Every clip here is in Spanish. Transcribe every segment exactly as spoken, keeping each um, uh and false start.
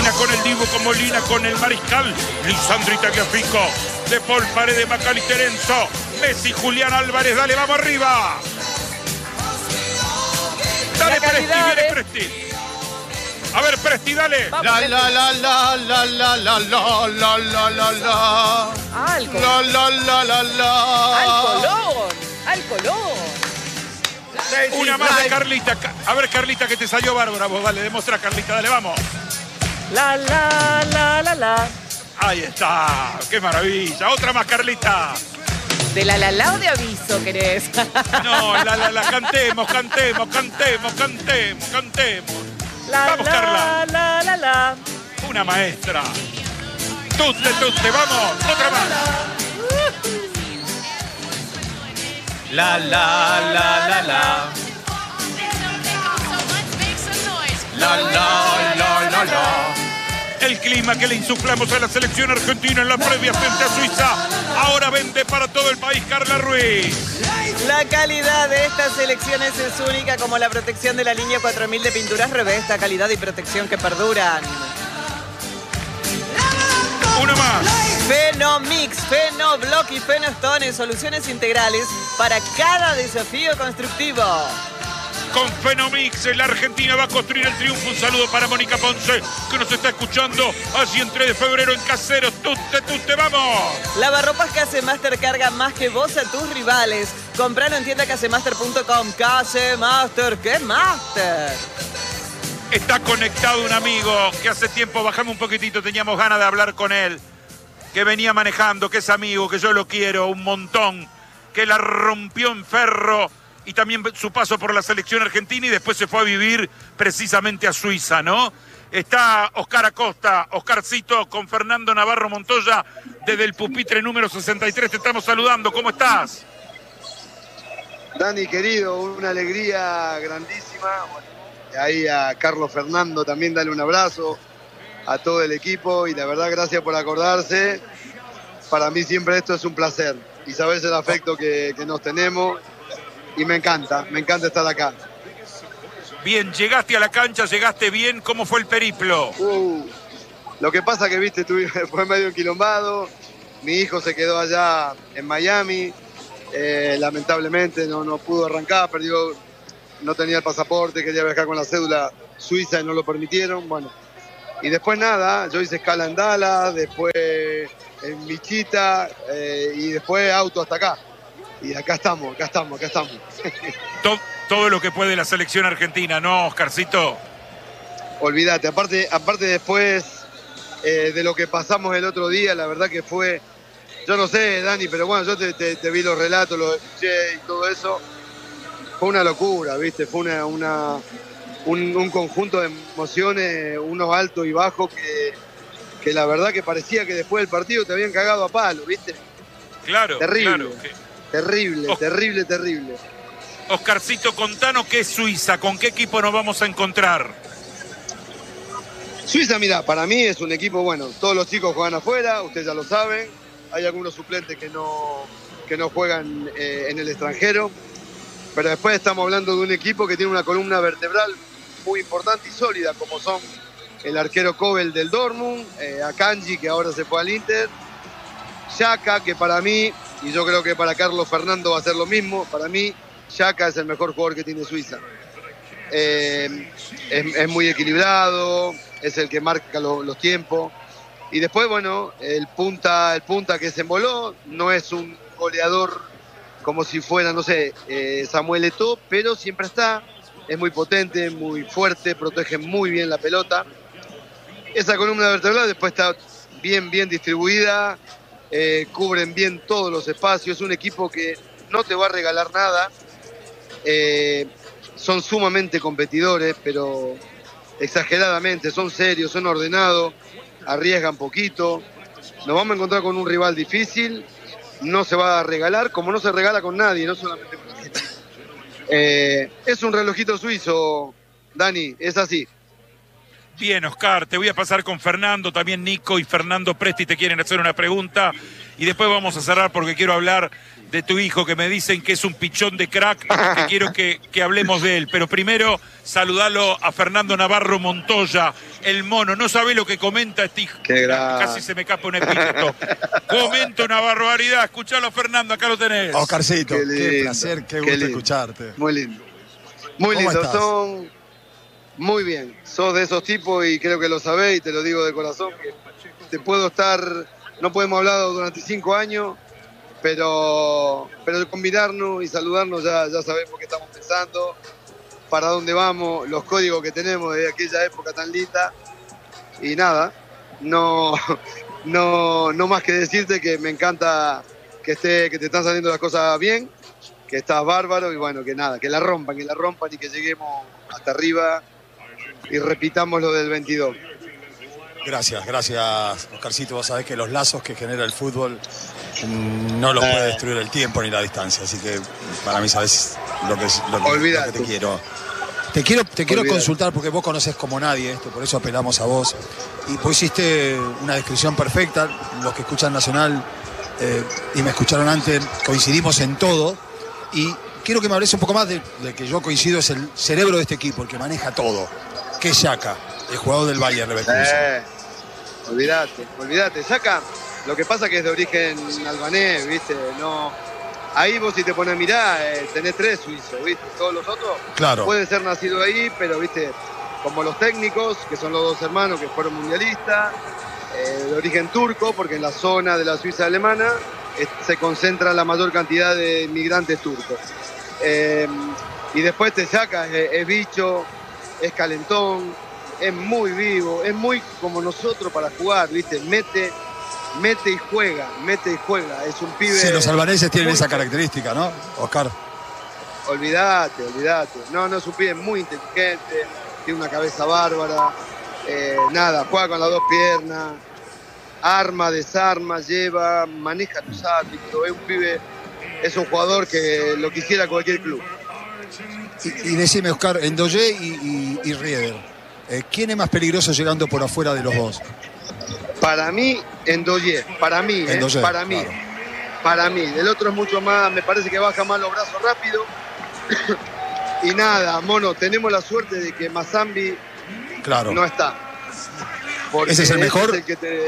Argentina con el Dibu, con Molina, con el Mariscal, Lisandro y Tagliafico, De Paul, Paredes, McAllister, Enzo, Messi, Julián Álvarez, dale, vamos arriba. Dale, Presti, viene de... Presti. A ver, Presti, dale. Vamos, la, la, la, la, la, la, la, la, la, la, la, la. Al colón. La, la, la, la, la. Al colón. Al colón. Una más de Carlita. A ver, Carlita, que te salió bárbara vos. Dale, demuestra, Carlita, dale, vamos. La, la, la, la, la. Ahí está. Qué maravilla. Otra más, Carlita. ¿De la la la o de aviso querés? No, la la la, cantemos, cantemos, cantemos, cantemos, cantemos. La, vamos, la, Carla. La, la, la. Una maestra. Tutte, tutte, vamos. Otra más. La, la, la, la, la. La, la, la, la, la. El clima que le insuflamos a la selección argentina en la previa frente a Suiza. Ahora vende para todo el país Carla Ruiz. La calidad de estas selecciones es única, como la protección de la línea cuatro mil de pinturas Revesta, calidad y protección que perduran. Una más. Fenomix, Fenoblock y Fenostone, soluciones integrales para cada desafío constructivo. Con Fenomix, la Argentina va a construir el triunfo. Un saludo para Mónica Ponce, que nos está escuchando allí en tres de febrero en Caseros. Tutte, tutte, vamos. Lavarropas Casemaster carga más que vos a tus rivales. Compralo en tienda casemaster punto com. Casemaster, ¿qué master? Está conectado un amigo que hace tiempo bajamos un poquitito, teníamos ganas de hablar con él. Que venía manejando, que es amigo, que yo lo quiero un montón. Que la rompió en Ferro. Y también su paso por la selección argentina y después se fue a vivir precisamente a Suiza, ¿no? Está Oscar Acosta, Oscarcito, con Fernando Navarro Montoya desde el pupitre número sesenta y tres. Te estamos saludando, ¿cómo estás? Dani, querido, una alegría grandísima. Ahí a Carlos Fernando también dale un abrazo, a todo el equipo y la verdad gracias por acordarse. Para mí siempre esto es un placer y sabes el afecto que, que nos tenemos. Y me encanta, me encanta estar acá. Bien, llegaste a la cancha, llegaste bien. ¿Cómo fue el periplo? Uh, lo que pasa que, viste, tuve, fue medio enquilombado. Mi hijo se quedó allá en Miami. Eh, lamentablemente no, no pudo arrancar, perdió, no tenía el pasaporte, quería viajar con la cédula suiza y no lo permitieron. Bueno, y después nada, yo hice escala en Dallas, después en Wichita eh, y después auto hasta acá. Y acá estamos, acá estamos, acá estamos. todo, todo lo que puede la selección argentina, ¿no, Oscarcito? Olvídate, aparte, aparte después eh, de lo que pasamos el otro día, la verdad que fue, yo no sé, Dani, pero bueno, yo te, te, te vi los relatos, los escuché y todo eso. Fue una locura, ¿viste? Fue una, una, un, un conjunto de emociones, unos altos y bajos que, que la verdad que parecía que después del partido te habían cagado a palo, ¿viste? Claro, terrible. Claro. Que... Terrible, oh. terrible, terrible. Oscarcito, contanos qué es Suiza, ¿con qué equipo nos vamos a encontrar? Suiza, mira, para mí es un equipo, bueno, todos los chicos juegan afuera, ustedes ya lo saben, hay algunos suplentes que no, que no juegan eh, en el extranjero, pero después estamos hablando de un equipo que tiene una columna vertebral muy importante y sólida, como son el arquero Kobel del Dortmund, eh, Akanji, que ahora se fue al Inter, Xhaka, que para mí, y yo creo que para Carlos Fernando va a ser lo mismo, para mí Xhaka es el mejor jugador que tiene Suiza. Eh, es, es muy equilibrado, es el que marca lo, los tiempos. Y después, bueno, el punta, el punta que se emboló, no es un goleador como si fuera, no sé, eh, Samuel Eto'o, pero siempre está, es muy potente, muy fuerte, protege muy bien la pelota. Esa columna vertebral después está bien, bien distribuida. Eh, cubren bien todos los espacios, es un equipo que no te va a regalar nada, eh, son sumamente competidores, pero exageradamente, son serios, son ordenados, arriesgan poquito, nos vamos a encontrar con un rival difícil, no se va a regalar, como no se regala con nadie, no solamente con Argentina. Eh, es un relojito suizo, Dani, es así. Bien, Oscar, te voy a pasar con Fernando, también Nico y Fernando Presti te quieren hacer una pregunta y después vamos a cerrar porque quiero hablar de tu hijo, que me dicen que es un pichón de crack, que quiero que, que hablemos de él. Pero primero, saludalo a Fernando Navarro Montoya, el mono. No sabe lo que comenta este hijo. Qué gran... Casi se me escapa un epíteto. Comenta una barbaridad. Escuchalo, Fernando, acá lo tenés. Oscarcito, Qué, qué, placer, qué, qué gusto lindo. escucharte. Muy lindo. Muy lindo. Son muy bien. Sos de esos tipos y creo que lo sabés y te lo digo de corazón. Que te puedo estar, no podemos hablar durante cinco años. Pero, pero combinarnos y saludarnos ya, ya sabemos qué estamos pensando, para dónde vamos, los códigos que tenemos de aquella época tan linda. Y nada, no, no, no más que decirte que me encanta que, esté, que te están saliendo las cosas bien, que estás bárbaro y bueno, que nada, que la rompan, que la rompan y que lleguemos hasta arriba y repitamos lo del veintidós. Gracias, gracias, Oscarcito. Vos sabés que los lazos que genera el fútbol no los puede destruir el tiempo ni la distancia, así que para mí sabés lo que, lo que, lo que te quiero. Te quiero, te quiero consultar porque vos conocés como nadie esto, por eso apelamos a vos. Y vos hiciste una descripción perfecta. Los que escuchan Nacional eh, y me escucharon antes, coincidimos en todo. Y quiero que me hables un poco más de, de que yo coincido, es el cerebro de este equipo, el que maneja todo. Que es Xhaka, el jugador del Bayern Leverkusen. Eh, olvídate, olvídate. Xhaka, lo que pasa que es de origen albanés, ¿viste? No, ahí vos si te pones a mirar, eh, tenés tres suizos, ¿viste? Todos los otros claro. Pueden ser nacidos ahí, pero, ¿viste? Como los técnicos, que son los dos hermanos que fueron mundialistas, eh, de origen turco, porque en la zona de la Suiza alemana eh, se concentra la mayor cantidad de inmigrantes turcos. Eh, y después te saca, es, es bicho, es calentón, es muy vivo, es muy como nosotros para jugar, ¿viste? Mete, mete y juega, mete y juega. Es un pibe... Sí, los albaneses tienen esa característica, ¿no, Oscar? Olvídate, olvídate. No, no, es un pibe muy inteligente, tiene una cabeza bárbara, eh, nada, juega con las dos piernas, arma, desarma, lleva, maneja los árbitros, es un pibe, es un jugador que lo quisiera cualquier club. Y, y decime, Oscar, Ndoye y, y, y Rieder, eh, ¿quién es más peligroso llegando por afuera de los dos? Para mí, Ndoye, para mí, eh, Ndoye, para mí, claro. para mí. El otro es mucho más, me parece que baja más los brazos rápido. Y nada, mono, tenemos la suerte de que Mazambi claro. no está. ¿Ese es el mejor? Es el que te,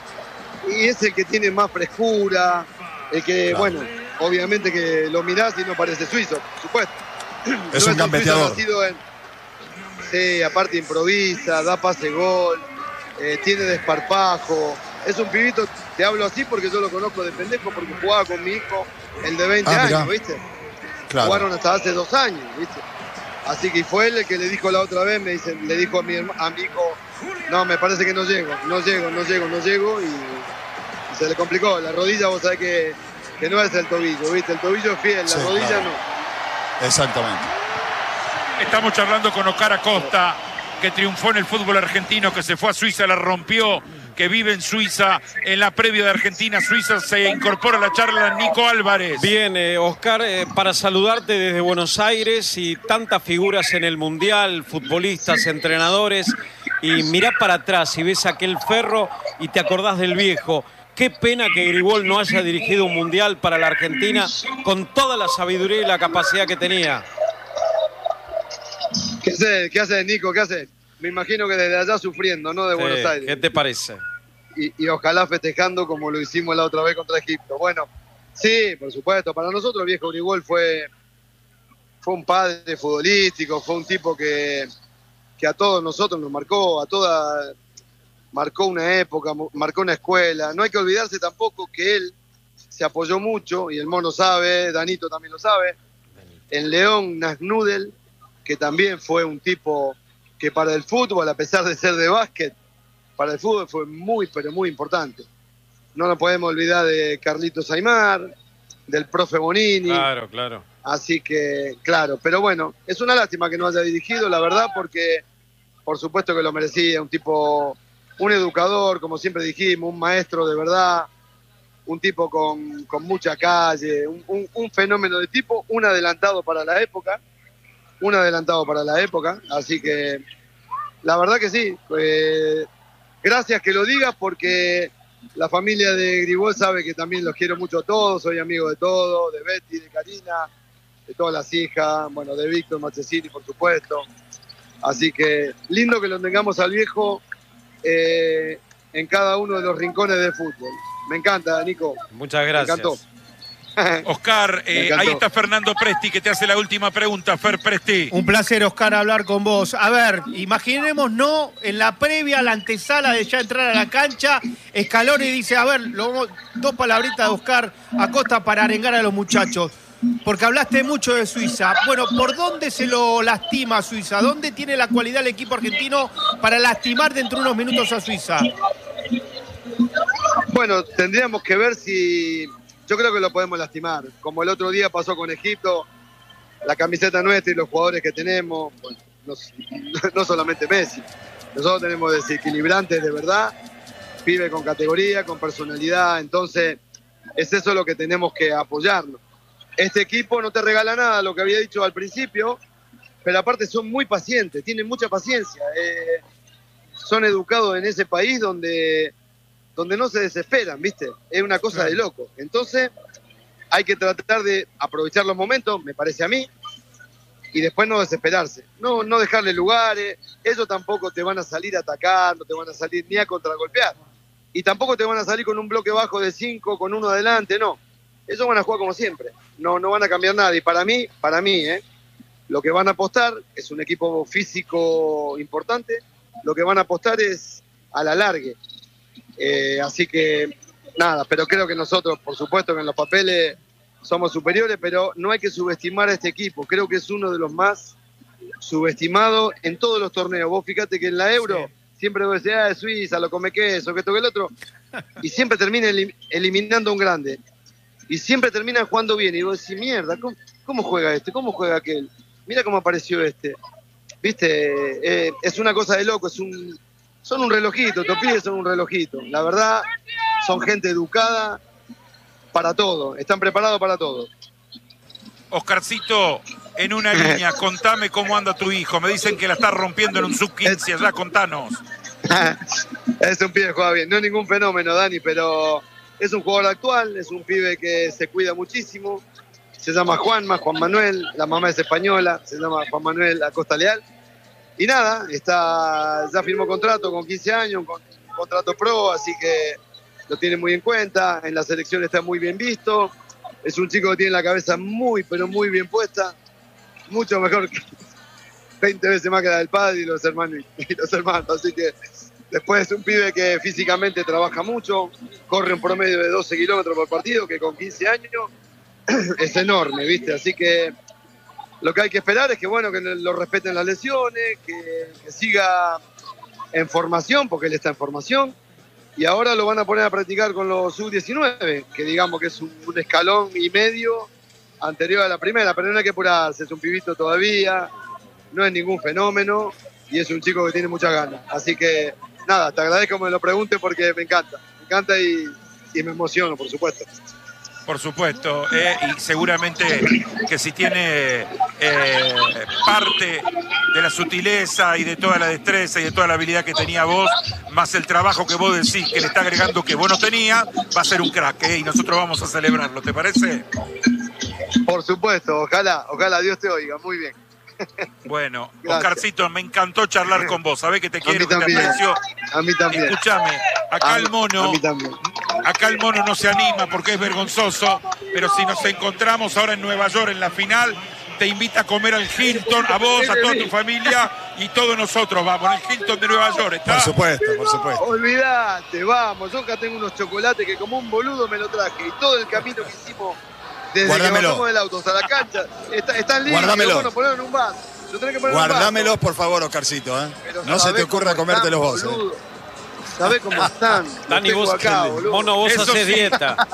y es el que tiene más frescura, el que, claro. bueno, obviamente que lo mirás y no parece suizo, por supuesto. Es no un gambeteador. En, sí, aparte improvisa, da pase gol, eh, tiene desparpajo. Es un pibito, te hablo así porque yo lo conozco de pendejo, porque jugaba con mi hijo, el de veinte ah, años, mirá. ¿Viste? Claro. Jugaron hasta hace dos años, ¿viste? Así que fue él el que le dijo la otra vez, me dice, le dijo a mi, a mi hijo, no, me parece que no llego, no llego, no llego, no llego, y, y se le complicó. La rodilla, vos sabés que, que no es el tobillo, ¿viste? El tobillo es fiel, la sí, rodilla claro. no. Exactamente. Estamos charlando con Oscar Acosta, que triunfó en el fútbol argentino, que se fue a Suiza, la rompió, que vive en Suiza. En la previa de Argentina-Suiza se incorpora a la charla Nico Álvarez. Bien, eh, Oscar, eh, para saludarte desde Buenos Aires y tantas figuras en el Mundial, futbolistas, entrenadores, y mirá para atrás y ves aquel Ferro y te acordás del viejo. Qué pena que Gribol no haya dirigido un Mundial para la Argentina con toda la sabiduría y la capacidad que tenía. ¿Qué haces, ¿Qué haces, Nico? ¿Qué haces? Me imagino que desde allá sufriendo, ¿no? De sí, Buenos Aires. ¿Qué te parece? Y, y ojalá festejando como lo hicimos la otra vez contra Egipto. Bueno, sí, por supuesto. Para nosotros el viejo Gribol fue, fue un padre futbolístico, fue un tipo que, que a todos nosotros nos marcó, a toda, marcó una época, marcó una escuela. No hay que olvidarse tampoco que él se apoyó mucho, y el mono sabe, Danito también lo sabe, en León Nasnudel, que también fue un tipo que para el fútbol, a pesar de ser de básquet, para el fútbol fue muy, pero muy importante. No nos podemos olvidar de Carlitos Aymar, del profe Bonini. Claro, claro. Así que, claro, pero bueno, es una lástima que no haya dirigido, la verdad, porque por supuesto que lo merecía. Un tipo, un educador, como siempre dijimos, un maestro de verdad, un tipo con, con mucha calle, un, un, un fenómeno de tipo, un adelantado para la época, un adelantado para la época, así que la verdad que sí, eh, gracias que lo digas porque la familia de Gribol sabe que también los quiero mucho a todos, soy amigo de todos, de Betty, de Karina, de todas las hijas, bueno, de Víctor Marchesini, por supuesto. Así que lindo que lo tengamos al viejo eh, en cada uno de los rincones del fútbol. Me encanta, Nico. Muchas gracias. Me encantó. Oscar, eh, ahí está Fernando Presti que te hace la última pregunta. Fer Presti. Un placer, Oscar, hablar con vos. A ver, imaginemos, ¿no? En la previa, la antesala de ya entrar a la cancha, Scaloni dice, a ver, lo, dos palabritas de Oscar Acosta para arengar a los muchachos. Porque hablaste mucho de Suiza. Bueno, ¿por dónde se lo lastima a Suiza? ¿Dónde tiene la cualidad el equipo argentino para lastimar dentro de unos minutos a Suiza? Bueno, tendríamos que ver si... Yo creo que lo podemos lastimar. Como el otro día pasó con Egipto, la camiseta nuestra y los jugadores que tenemos, bueno, no, no solamente Messi. Nosotros tenemos desequilibrantes de verdad, pibe con categoría, con personalidad. Entonces, es eso lo que tenemos que apoyarnos. Este equipo no te regala nada, lo que había dicho al principio, pero aparte son muy pacientes, tienen mucha paciencia. Eh, son educados en ese país donde... donde no se desesperan, ¿viste? Es una cosa de loco. Entonces, hay que tratar de aprovechar los momentos, me parece a mí, y después no desesperarse. No, no dejarle lugares, ellos tampoco te van a salir a atacar, no te van a salir ni a contragolpear. Y tampoco te van a salir con un bloque bajo de cinco, con uno adelante, no. Ellos van a jugar como siempre, no, no van a cambiar nada. Y para mí, para mí, ¿eh? Lo que van a apostar es un equipo físico importante, lo que van a apostar es a la largue. Eh, así que nada, pero creo que nosotros, por supuesto que en los papeles somos superiores, pero no hay que subestimar a este equipo. Creo que es uno de los más subestimados en todos los torneos. Vos fíjate que en la Euro sí. siempre vos decís, ah, es Suiza, lo come queso, que esto, que el otro, y siempre termina elim- eliminando a un grande. Y siempre terminan jugando bien. Y vos decís, mierda, ¿cómo, cómo juega este? ¿Cómo juega aquel? Mira cómo apareció este. Viste, eh, es una cosa de loco, es un... Son un relojito, estos pibes son un relojito. La verdad, son gente educada para todo, están preparados para todo. Oscarcito, en una línea, contame cómo anda tu hijo. Me dicen que la está rompiendo en un sub quince allá, contanos. Es un pibe que juega bien, no es ningún fenómeno, Dani, pero es un jugador actual, es un pibe que se cuida muchísimo. Se llama Juanma, Juan Manuel, la mamá es española, se llama Juan Manuel Acosta Leal. Y nada, está, ya firmó contrato con quince años, con contrato pro, así que lo tiene muy en cuenta. En la selección está muy bien visto. Es un chico que tiene la cabeza muy, pero muy bien puesta. Mucho mejor, que veinte veces más que la del padre y los hermanos. Y los hermanos. Así que después es un pibe que físicamente trabaja mucho, corre un promedio de doce kilómetros por partido, que con quince años es enorme, ¿viste? Así que lo que hay que esperar es que, bueno, que lo respeten las lesiones, que, que siga en formación, porque él está en formación, y ahora lo van a poner a practicar con los sub diecinueve, que digamos que es un, un escalón y medio anterior a la primera, pero no hay que apurarse, es un pibito todavía, no es ningún fenómeno, y es un chico que tiene muchas ganas. Así que, nada, te agradezco que me lo pregunte porque me encanta, me encanta y, y me emociono, por supuesto. Por supuesto, eh, y seguramente que si tiene eh, parte de la sutileza y de toda la destreza y de toda la habilidad que tenía vos, más el trabajo que vos decís que le está agregando que vos no tenías, va a ser un crack, eh, y nosotros vamos a celebrarlo, ¿te parece? Por supuesto, ojalá, ojalá Dios te oiga, muy bien. Bueno, Gracias. Oscarcito, me encantó charlar con vos, sabés que te quiero, que te también. aprecio. A mí también. Escúchame, acá A- el mono, a mí también. acá el mono no se anima porque es vergonzoso, pero si nos encontramos ahora en Nueva York en la final, te invita a comer al Hilton, a vos, a toda tu familia y todos nosotros vamos, al Hilton de Nueva York, ¿está? Por supuesto, por supuesto. Olvídate, vamos, yo acá tengo unos chocolates que como un boludo me lo traje y todo el camino que hicimos desde Guárdamelo. que bajamos del auto hasta la cancha, está, están libres, Guárdamelo. bueno, ponelo en un vaso. Yo tengo que poner en un Guardámelos, vaso. por favor, Oscarcito, ¿eh? Pero No se sabés te ocurra cómo comértelos están, vos, ¿eh? boludo. ¿Sabés cómo están? Los Dani, tengo vos, acá, boludo. mono, vos Eso haces sí. dieta.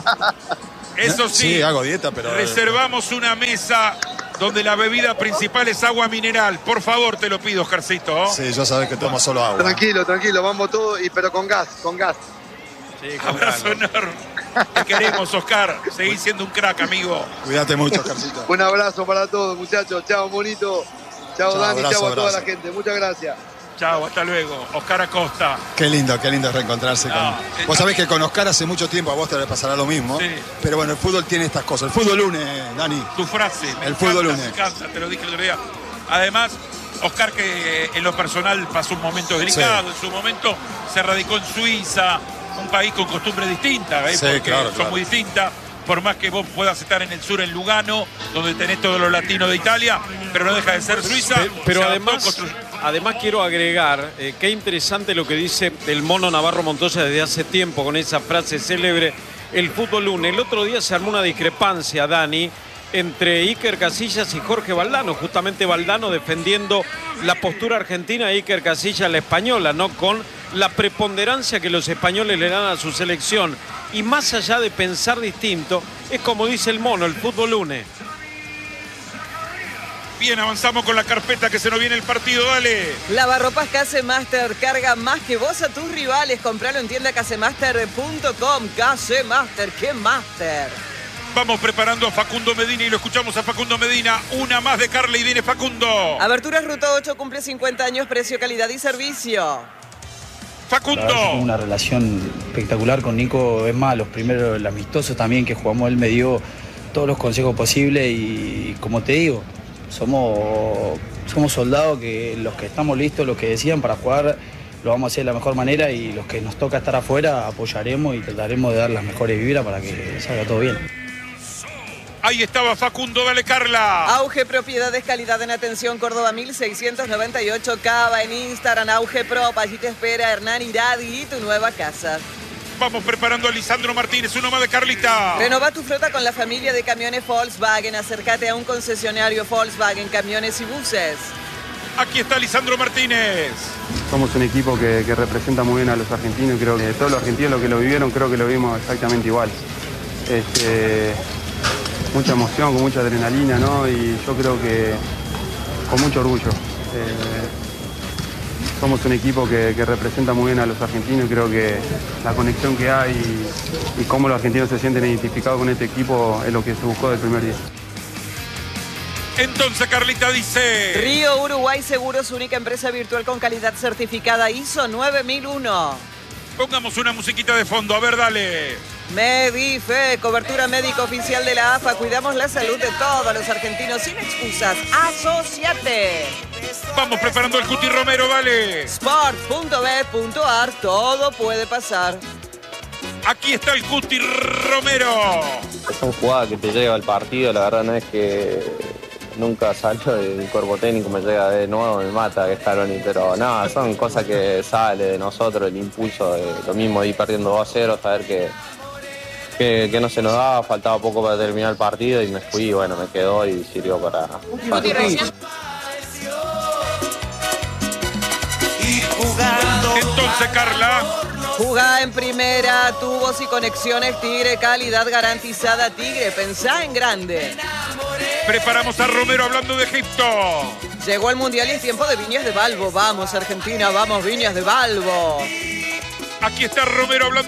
Eso sí, Sí, hago dieta, pero... reservamos una mesa donde la bebida principal es agua mineral. Por favor, te lo pido, Oscarcito. Sí, yo sabés que tomo solo agua. Tranquilo, tranquilo, vamos todos, y, pero con gas, con gas. Sí, con Abrazo ganas. enorme. Te queremos, Oscar. Seguís siendo un crack, amigo. Cuídate mucho, Oscarcito. Un abrazo para todos, muchachos. Chao, bonito. Chao, Chao, Dani. abrazo, Chao a toda abrazo. la gente. Muchas gracias. Chao, hasta luego. Oscar Acosta. Qué lindo, qué lindo reencontrarse No, con... es- Vos sabés que con Oscar hace mucho tiempo, a vos te le pasará lo mismo. Sí. Pero bueno, el fútbol tiene estas cosas. El fútbol une, Dani. Tu frase. Me El encanta, fútbol une. Me encanta, te lo dije el otro día. Además, Oscar, que en lo personal pasó un momento delicado. En su momento se radicó en Suiza, un país con costumbres distintas, ¿eh? Sí, porque claro, son claro. muy distintas. Por más que vos puedas estar en el sur, en Lugano, donde tenés todos los latinos de Italia, pero no deja de ser Suiza. Pe- Pero Se adaptó, además, construyó- además quiero agregar, eh, qué interesante lo que dice el mono Navarro Montoya desde hace tiempo con esa frase célebre, el fútbol une. El otro día se armó una discrepancia, Dani, entre Iker Casillas y Jorge Valdano, justamente Valdano defendiendo la postura argentina e Iker Casillas la española, ¿no? Con la preponderancia que los españoles le dan a su selección. Y más allá de pensar distinto, es como dice el mono, el fútbol une. Bien, avanzamos con la carpeta que se nos viene el partido, dale. Lavarropas Casemaster, carga más que vos a tus rivales. Compralo en tienda casemaster punto com. Casemaster, ¿qué master? Vamos preparando a Facundo Medina y lo escuchamos a Facundo Medina. Una más de Carla y viene Facundo. Aberturas Ruta ocho cumple cincuenta años, precio, calidad y servicio. La verdad, yo tengo Facundo. una relación espectacular con Nico. Es más, los primeros, el amistoso también que jugamos, él me dio todos los consejos posibles y como te digo, somos, somos soldados que los que estamos listos, los que decían para jugar, lo vamos a hacer de la mejor manera y los que nos toca estar afuera apoyaremos y trataremos de dar las mejores vibras para que salga todo bien. Ahí estaba Facundo, dale Carla. Auge Propiedades, calidad en atención, Córdoba mil seiscientos noventa y ocho, Cava en Instagram, Auge Prop, allí te espera Hernán Iradi y tu nueva casa. Vamos preparando a Lisandro Martínez, uno más de Carlita. Renova tu flota con la familia de camiones Volkswagen, acércate a un concesionario Volkswagen, camiones y buses. Aquí está Lisandro Martínez. Somos un equipo que, que representa muy bien a los argentinos y creo que todos los argentinos lo que lo vivieron creo que lo vimos exactamente igual. Este, mucha emoción, con mucha adrenalina, ¿no? Y yo creo que con mucho orgullo. Eh, somos un equipo que, que representa muy bien a los argentinos y creo que la conexión que hay y, y cómo los argentinos se sienten identificados con este equipo es lo que se buscó del primer día. Entonces Carlita dice... Río Uruguay Seguros, única empresa virtual con calidad certificada I S O nueve mil uno. Pongamos una musiquita de fondo, a ver, dale. Medife, cobertura médica oficial de la A F A. Cuidamos la salud de todos los argentinos sin excusas. Asociate. Vamos preparando el Cuti Romero, dale. sport punto bet punto ar, todo puede pasar. Aquí está el Cuti Romero. Son jugadas que te llega al partido, la verdad no es que nunca salgo del cuerpo técnico, me llega de nuevo, me mata que Scaloni, pero nada, son cosas que sale de nosotros, el impulso, de lo mismo de ir perdiendo dos a cero, saber que, que, que no se nos daba, faltaba poco para terminar el partido y me fui, bueno, me quedó y sirvió para... para Entonces, Carla. Jugá en primera, tubos y conexiones Tigre, calidad garantizada Tigre, pensá en grande. Preparamos a Romero hablando de Egipto. Llegó el Mundial y es tiempo de Viñas de Balbo. Vamos Argentina, vamos Viñas de Balbo. Aquí está Romero hablando